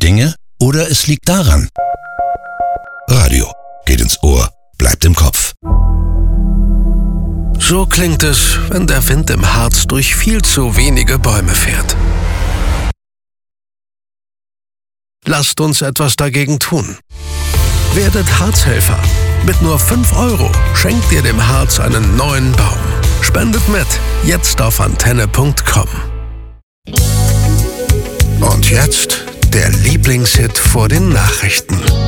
Dinge oder es liegt daran. Radio geht ins Ohr, bleibt im Kopf. So klingt es, wenn der Wind im Harz durch viel zu wenige Bäume fährt. Lasst uns etwas dagegen tun. Werdet Harzhelfer. Mit nur 5 € schenkt ihr dem Harz einen neuen Baum. Spendet mit, jetzt auf antenne.com. Und jetzt der Lieblingshit vor den Nachrichten.